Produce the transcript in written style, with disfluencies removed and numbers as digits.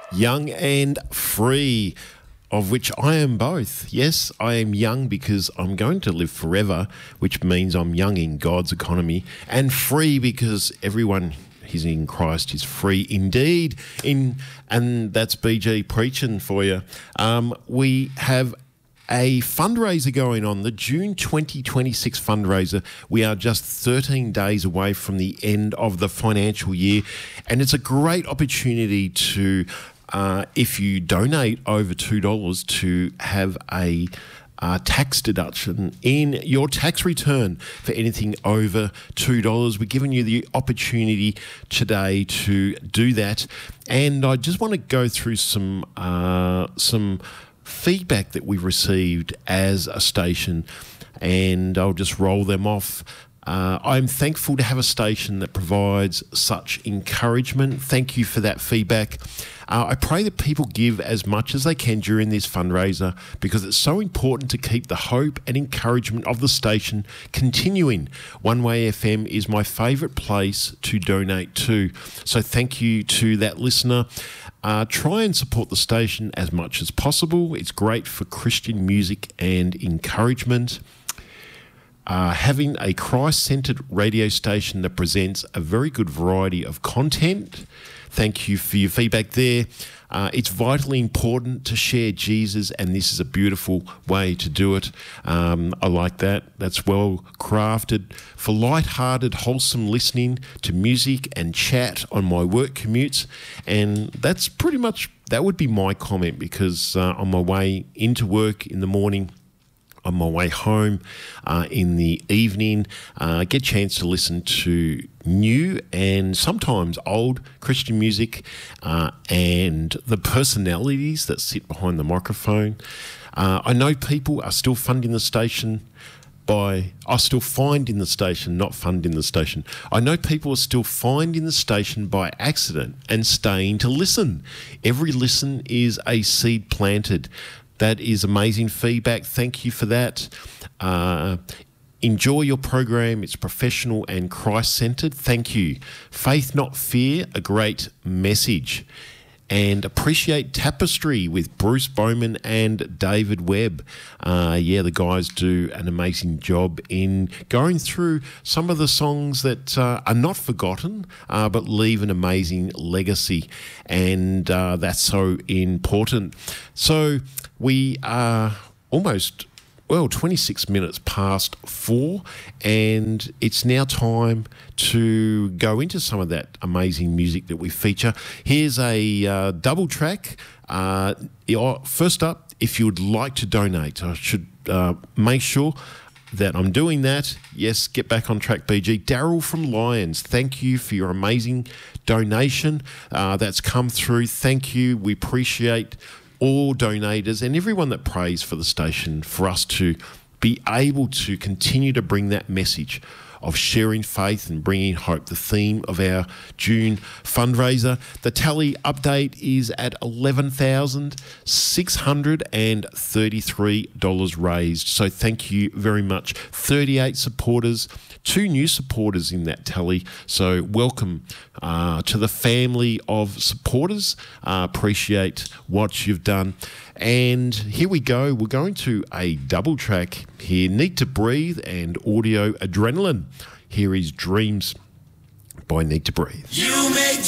Young and free, of which I am both. Yes, I am young because I'm going to live forever, which means I'm young in God's economy, and free because everyone who's in Christ is free indeed. And that's BG preaching for you. We have a fundraiser going on, the June 2026 fundraiser. We are just 13 days away from the end of the financial year, and it's a great opportunity to, if you donate over $2, to have a tax deduction in your tax return for anything over $2. We're giving you the opportunity today to do that, and I just want to go through some feedback that we've received as a station, and I'll just roll them off. I'm thankful to have a station that provides such encouragement. Thank you for that feedback. I pray that people give as much as they can during this fundraiser because it's so important to keep the hope and encouragement of the station continuing. One Way FM is my favourite place to donate to. So thank you to that listener. Try and support the station as much as possible. It's great for Christian music and encouragement. Having a Christ-centred radio station that presents a very good variety of content. Thank you for your feedback there. It's vitally important to share Jesus, and this is a beautiful way to do it. I like that. That's well crafted for light-hearted, wholesome listening to music and chat on my work commutes. And that's pretty much, that would be my comment, because on my way into work in the morning, on my way home in the evening, get a chance to listen to new and sometimes old Christian music and the personalities that sit behind the microphone. I know people are still funding the station finding the station, not funding the station. I know people are still finding the station by accident and staying to listen. Every listen is a seed planted. That is amazing feedback. Thank you for that. Enjoy your program. It's professional and Christ-centred. Thank you. Faith, not fear, a great message. And appreciate Tapestry with Bruce Bowman and David Webb. The guys do an amazing job in going through some of the songs that are not forgotten, but leave an amazing legacy. And that's so important. So we are almost 26 minutes past 4, and it's now time to go into some of that amazing music that we feature. Here's a double track. First up, if you would like to donate, I should make sure that I'm doing that. Yes, get back on track, BG. Daryl from Lyons, thank you for your amazing donation that's come through. Thank you. We appreciate all donators and everyone that prays for the station, for us to be able to continue to bring that message of sharing faith and bringing hope, the theme of our June fundraiser. The tally update is at $11,633 raised. So thank you very much. 38 supporters, 2 new supporters in that tally. So welcome to the family of supporters. Appreciate what you've done. And here we go. We're going to a double track here. Need to Breathe and Audio Adrenaline. Here is Dreams by Need to Breathe. You